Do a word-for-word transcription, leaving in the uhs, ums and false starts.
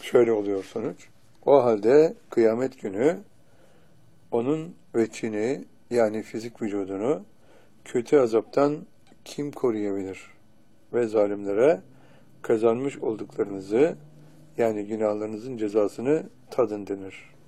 şöyle oluyor sonuç. O halde kıyamet günü onun veçhini yani fizik vücudunu kötü azaptan kim koruyabilir? Ve zalimlere kazanmış olduklarınızı yani günahlarınızın cezasını tadın denir.